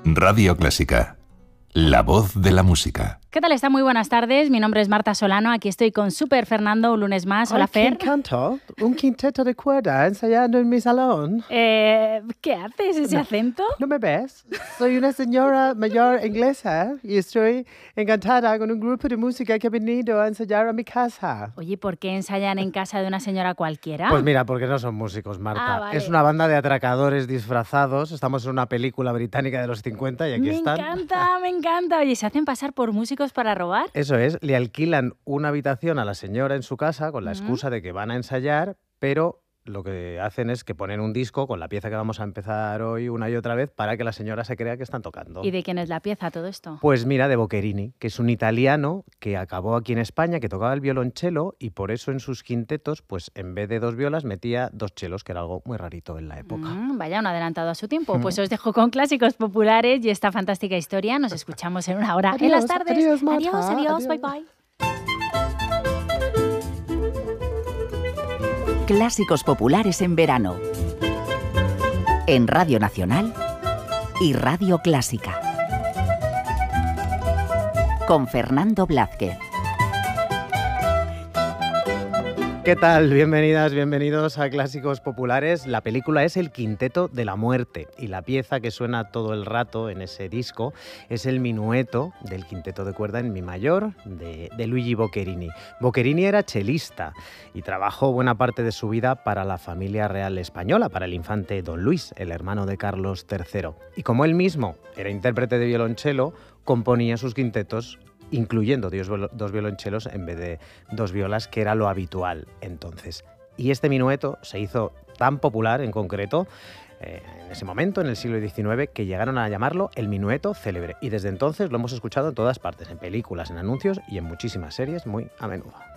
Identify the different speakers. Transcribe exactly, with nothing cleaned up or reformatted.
Speaker 1: Radio Clásica, la voz de la música.
Speaker 2: ¿Qué tal está? Muy buenas tardes. Mi nombre es Marta Solano. Aquí estoy con Super Fernando un lunes más. Hola,
Speaker 3: Ay,
Speaker 2: Fer.
Speaker 3: ¿quién canto? Un quinteto de cuerda ensayando en mi salón.
Speaker 2: Eh, ¿Qué haces? ¿Ese
Speaker 3: No.
Speaker 2: acento?
Speaker 3: ¿No me ves? Soy una señora mayor inglesa y estoy encantada con un grupo de música que ha venido a ensayar a mi casa.
Speaker 2: Oye, ¿por qué ensayan en casa de una señora cualquiera?
Speaker 3: Pues mira, porque no son músicos, Marta.
Speaker 2: Ah, vale.
Speaker 3: Es una banda de atracadores disfrazados. Estamos en una película británica de los cincuenta y aquí
Speaker 2: me
Speaker 3: están.
Speaker 2: encanta, me encanta. Oye, ¿se hacen pasar por músicos para robar?
Speaker 3: Eso es, le alquilan una habitación a la señora en su casa con la excusa de que van a ensayar, pero lo que hacen es que ponen un disco con la pieza que vamos a empezar hoy una y otra vez para que la señora se crea que están tocando.
Speaker 2: ¿Y de quién es la pieza todo esto?
Speaker 3: Pues mira, de Boccherini, que es un italiano que acabó aquí en España, que tocaba el violonchelo y por eso en sus quintetos, pues en vez de dos violas metía dos chelos, que era algo muy rarito en la época.
Speaker 2: Mm, vaya, un adelantado a su tiempo. Pues os dejo con clásicos populares y esta fantástica historia. Nos escuchamos en una hora en
Speaker 3: Adiós,
Speaker 2: las tardes.
Speaker 3: adiós, Marta,
Speaker 2: adiós, adiós,
Speaker 3: adiós.
Speaker 2: bye bye.
Speaker 4: Clásicos populares en verano. En Radio Nacional y Radio Clásica. Con Fernando Blázquez.
Speaker 3: ¿Qué tal? Bienvenidas, bienvenidos a Clásicos Populares. La película es El Quinteto de la Muerte y la pieza que suena todo el rato en ese disco es el minueto del quinteto de cuerda en mi mayor de, de Luigi Boccherini. Boccherini era chelista y trabajó buena parte de su vida para la familia real española, para el infante Don Luis, el hermano de Carlos tercero. Y como él mismo era intérprete de violonchelo, componía sus quintetos incluyendo dos violonchelos en vez de dos violas, que era lo habitual entonces. Y este minueto se hizo tan popular en concreto eh, en ese momento, en el siglo diecinueve, que llegaron a llamarlo el minueto célebre. Y desde entonces lo hemos escuchado en todas partes, en películas, en anuncios y en muchísimas series muy a menudo.